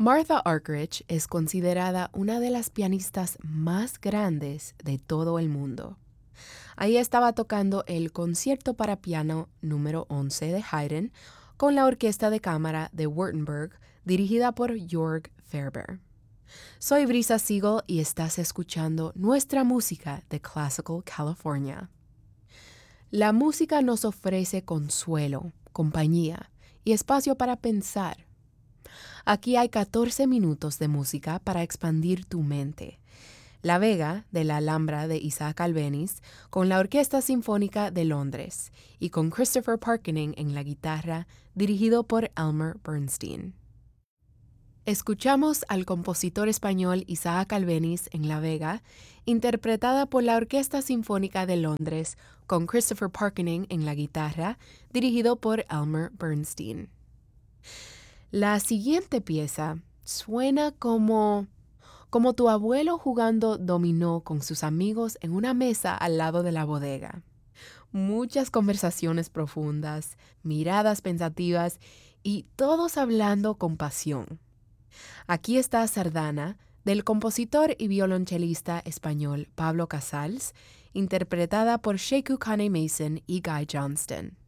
Martha Argerich es considerada una de las pianistas más grandes de todo el mundo. Ahí estaba tocando el Concierto para piano número 11 de Haydn con la Orquesta de Cámara de Württemberg, dirigida por Jörg Ferber. Soy Brisa Siegel y estás escuchando nuestra música de Classical California. La música nos ofrece consuelo, compañía y espacio para pensar. Aquí hay 14 minutos de música para expandir tu mente. La Vega, de la Alhambra de Isaac Albéniz, con la Orquesta Sinfónica de Londres y con Christopher Parkening en la guitarra, dirigido por Elmer Bernstein. Escuchamos al compositor español Isaac Albéniz en La Vega, interpretada por la Orquesta Sinfónica de Londres, con Christopher Parkening en la guitarra, dirigido por Elmer Bernstein. La siguiente pieza suena como tu abuelo jugando dominó con sus amigos en una mesa al lado de la bodega. Muchas conversaciones profundas, miradas pensativas y todos hablando con pasión. Aquí está Sardana, del compositor y violonchelista español Pablo Casals, interpretada por Sheku Kane Mason y Guy Johnston.